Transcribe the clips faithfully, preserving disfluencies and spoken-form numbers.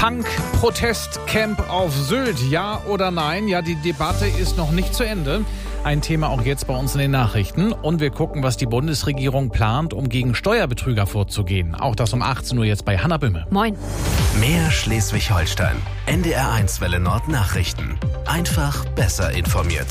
Punk-Protestcamp auf Sylt, ja oder nein? Ja, die Debatte ist noch nicht zu Ende. Ein Thema auch jetzt bei uns in den Nachrichten. Und wir gucken, was die Bundesregierung plant, um gegen Steuerbetrüger vorzugehen. Auch das um achtzehn Uhr jetzt bei Hannah Bümme. Moin. Mehr Schleswig-Holstein. N D R eins Welle Nord Nachrichten. Einfach besser informiert.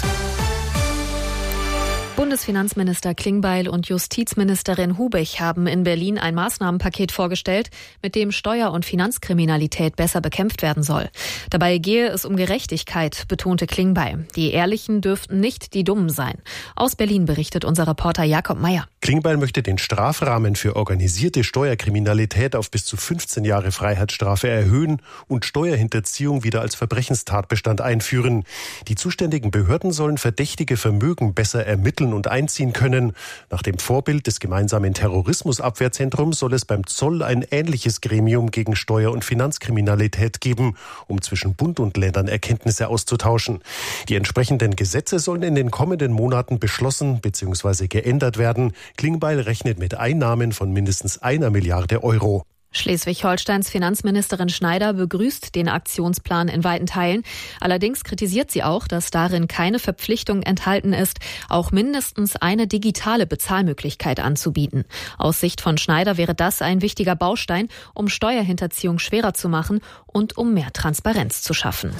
Bundesfinanzminister Klingbeil und Justizministerin Hubich haben in Berlin ein Maßnahmenpaket vorgestellt, mit dem Steuer- und Finanzkriminalität besser bekämpft werden soll. Dabei gehe es um Gerechtigkeit, betonte Klingbeil. Die Ehrlichen dürften nicht die Dummen sein. Aus Berlin berichtet unser Reporter Jakob Meyer. Klingbeil möchte den Strafrahmen für organisierte Steuerkriminalität auf bis zu fünfzehn Jahre Freiheitsstrafe erhöhen und Steuerhinterziehung wieder als Verbrechenstatbestand einführen. Die zuständigen Behörden sollen verdächtige Vermögen besser ermitteln und einziehen können. Nach dem Vorbild des gemeinsamen Terrorismusabwehrzentrums soll es beim Zoll ein ähnliches Gremium gegen Steuer- und Finanzkriminalität geben, um zwischen Bund und Ländern Erkenntnisse auszutauschen. Die entsprechenden Gesetze sollen in den kommenden Monaten beschlossen bzw. geändert werden. Klingbeil rechnet mit Einnahmen von mindestens einer Milliarde Euro. Schleswig-Holsteins Finanzministerin Schneider begrüßt den Aktionsplan in weiten Teilen. Allerdings kritisiert sie auch, dass darin keine Verpflichtung enthalten ist, auch mindestens eine digitale Bezahlmöglichkeit anzubieten. Aus Sicht von Schneider wäre das ein wichtiger Baustein, um Steuerhinterziehung schwerer zu machen und um mehr Transparenz zu schaffen.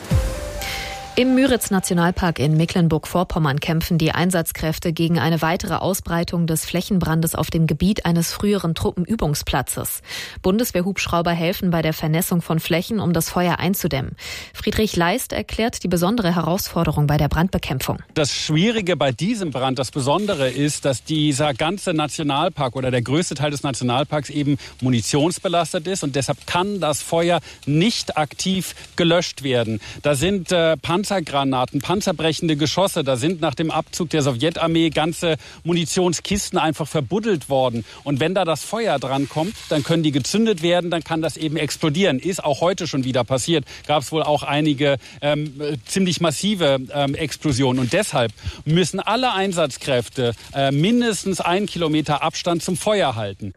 Im Müritz-Nationalpark in Mecklenburg-Vorpommern kämpfen die Einsatzkräfte gegen eine weitere Ausbreitung des Flächenbrandes auf dem Gebiet eines früheren Truppenübungsplatzes. Bundeswehrhubschrauber helfen bei der Vernässung von Flächen, um das Feuer einzudämmen. Friedrich Leist erklärt die besondere Herausforderung bei der Brandbekämpfung. Das Schwierige bei diesem Brand, das Besondere ist, dass dieser ganze Nationalpark oder der größte Teil des Nationalparks eben munitionsbelastet ist und deshalb kann das Feuer nicht aktiv gelöscht werden. Da sind äh, Panzergranaten, panzerbrechende Geschosse. Da sind nach dem Abzug der Sowjetarmee ganze Munitionskisten einfach verbuddelt worden. Und wenn da das Feuer dran kommt, dann können die gezündet werden, dann kann das eben explodieren. Ist auch heute schon wieder passiert. Gab es wohl auch einige ähm, ziemlich massive ähm, Explosionen. Und deshalb müssen alle Einsatzkräfte äh, mindestens einen Kilometer Abstand zum Feuer halten.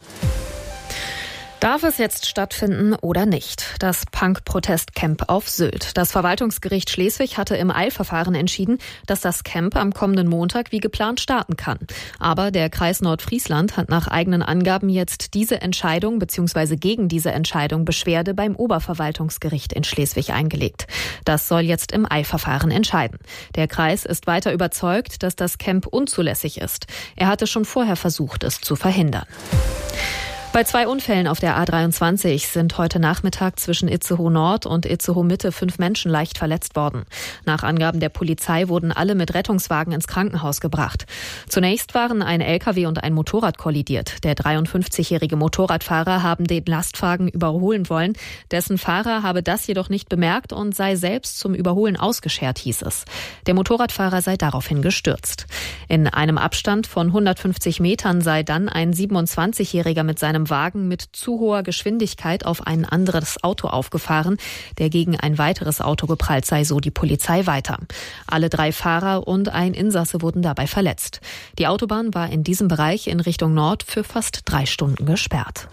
Darf es jetzt stattfinden oder nicht? Das Punk-Protestcamp auf Sylt. Das Verwaltungsgericht Schleswig hatte im Eilverfahren entschieden, dass das Camp am kommenden Montag wie geplant starten kann. Aber der Kreis Nordfriesland hat nach eigenen Angaben jetzt diese Entscheidung bzw. gegen diese Entscheidung Beschwerde beim Oberverwaltungsgericht in Schleswig eingelegt. Das soll jetzt im Eilverfahren entscheiden. Der Kreis ist weiter überzeugt, dass das Camp unzulässig ist. Er hatte schon vorher versucht, es zu verhindern. Bei zwei Unfällen auf der A dreiundzwanzig sind heute Nachmittag zwischen Itzehoe Nord und Itzehoe Mitte fünf Menschen leicht verletzt worden. Nach Angaben der Polizei wurden alle mit Rettungswagen ins Krankenhaus gebracht. Zunächst waren ein L K W und ein Motorrad kollidiert. Der dreiundfünfzigjährige Motorradfahrer habe den Lastwagen überholen wollen. Dessen Fahrer habe das jedoch nicht bemerkt und sei selbst zum Überholen ausgeschert, hieß es. Der Motorradfahrer sei daraufhin gestürzt. In einem Abstand von hundertfünfzig Metern sei dann ein siebenundzwanzigjähriger mit seinem Wagen mit zu hoher Geschwindigkeit auf ein anderes Auto aufgefahren, der gegen ein weiteres Auto geprallt sei, so die Polizei weiter. Alle drei Fahrer und ein Insasse wurden dabei verletzt. Die Autobahn war in diesem Bereich in Richtung Nord für fast drei Stunden gesperrt.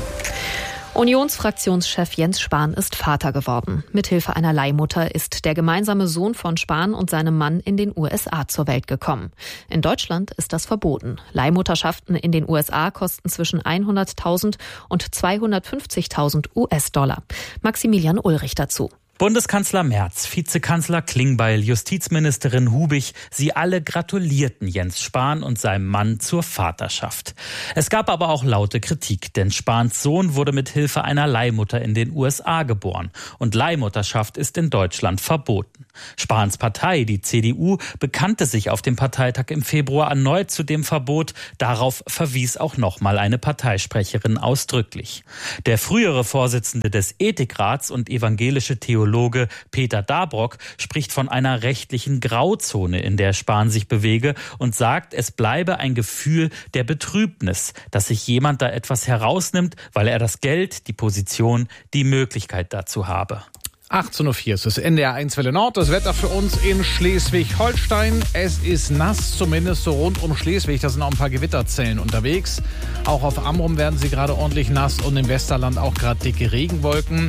Unionsfraktionschef Jens Spahn ist Vater geworden. Mithilfe einer Leihmutter ist der gemeinsame Sohn von Spahn und seinem Mann in den U S A zur Welt gekommen. In Deutschland ist das verboten. Leihmutterschaften in den U S A kosten zwischen hunderttausend und zweihundertfünfzigtausend U S-Dollar. Maximilian Ulrich dazu. Bundeskanzler Merz, Vizekanzler Klingbeil, Justizministerin Hubich, sie alle gratulierten Jens Spahn und seinem Mann zur Vaterschaft. Es gab aber auch laute Kritik, denn Spahns Sohn wurde mit Hilfe einer Leihmutter in den U S A geboren und Leihmutterschaft ist in Deutschland verboten. Spahns Partei, die C D U, bekannte sich auf dem Parteitag im Februar erneut zu dem Verbot. Darauf verwies auch nochmal eine Parteisprecherin ausdrücklich. Der frühere Vorsitzende des Ethikrats und evangelische Theologe Peter Dabrock spricht von einer rechtlichen Grauzone, in der Spahn sich bewege und sagt, es bleibe ein Gefühl der Betrübnis, dass sich jemand da etwas herausnimmt, weil er das Geld, die Position, die Möglichkeit dazu habe. achtzehn Uhr vier ist es N D R eins Welle Nord. Das Wetter für uns in Schleswig-Holstein. Es ist nass, zumindest so rund um Schleswig. Da sind auch ein paar Gewitterzellen unterwegs. Auch auf Amrum werden sie gerade ordentlich nass und im Westerland auch gerade dicke Regenwolken.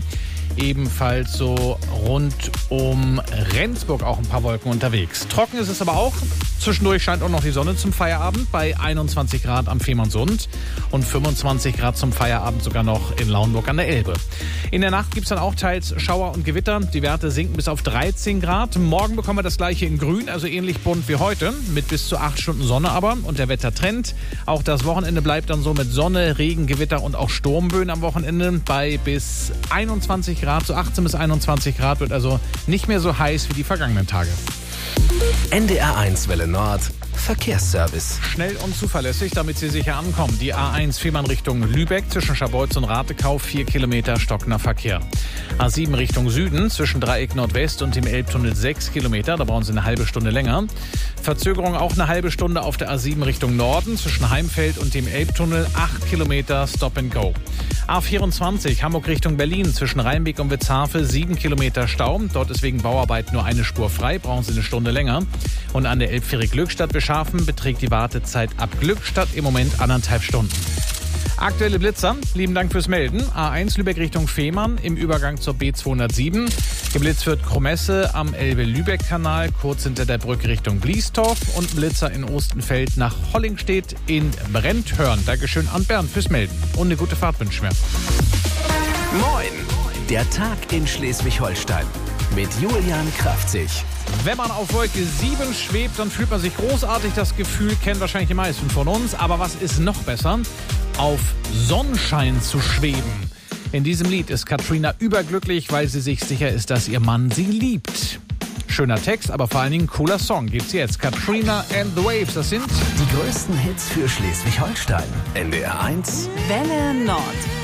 Ebenfalls so rund um Rendsburg auch ein paar Wolken unterwegs. Trocken ist es aber auch. Zwischendurch scheint auch noch die Sonne zum Feierabend bei einundzwanzig Grad am Fehmarnsund und fünfundzwanzig Grad zum Feierabend sogar noch in Lauenburg an der Elbe. In der Nacht gibt es dann auch teils Schauer und Gewitter. Die Werte sinken bis auf dreizehn Grad. Morgen bekommen wir das gleiche in grün, also ähnlich bunt wie heute, mit bis zu acht Stunden Sonne aber. Und der Wettertrend, auch das Wochenende bleibt dann so mit Sonne, Regen, Gewitter und auch Sturmböen am Wochenende bei bis einundzwanzig Grad, so achtzehn bis einundzwanzig Grad, wird also nicht mehr so heiß wie die vergangenen Tage. N D R eins Welle Nord Verkehrsservice. Schnell und zuverlässig, damit Sie sicher ankommen. Die A eins Fehmarn Richtung Lübeck zwischen Scharbeutz und Ratekau, vier Kilometer stockender Verkehr. A sieben Richtung Süden zwischen Dreieck Nordwest und dem Elbtunnel sechs Kilometer, da brauchen Sie eine halbe Stunde länger. Verzögerung auch eine halbe Stunde auf der A sieben Richtung Norden zwischen Heimfeld und dem Elbtunnel, acht Kilometer Stop and Go. A vierundzwanzig Hamburg Richtung Berlin zwischen Rheinbeck und Witzhafe, sieben Kilometer Stau. Dort ist wegen Bauarbeit nur eine Spur frei, brauchen Sie eine Stunde länger. Und an der Elbfähre Glückstadt-Beschafen beträgt die Wartezeit ab Glückstadt im Moment anderthalb Stunden. Aktuelle Blitzer, lieben Dank fürs Melden. A eins Lübeck Richtung Fehmarn im Übergang zur B zweihundertsieben. Geblitzt wird Kromesse am Elbe-Lübeck-Kanal, kurz hinter der Brücke Richtung Bliestorf. Und Blitzer in Ostenfeld nach Hollingstedt in Brenthörn. Dankeschön an Bernd fürs Melden. Und eine gute Fahrt wünschen wir. Moin! Der Tag in Schleswig-Holstein mit Julian Kraftzig. Wenn man auf Wolke sieben schwebt, dann fühlt man sich großartig. Das Gefühl kennen wahrscheinlich die meisten von uns. Aber was ist noch besser? Auf Sonnenschein zu schweben. In diesem Lied ist Katrina überglücklich, weil sie sich sicher ist, dass ihr Mann sie liebt. Schöner Text, aber vor allen Dingen cooler Song gibt's jetzt. Katrina and the Waves, das sind die größten Hits für Schleswig-Holstein. N D R eins Welle Nord.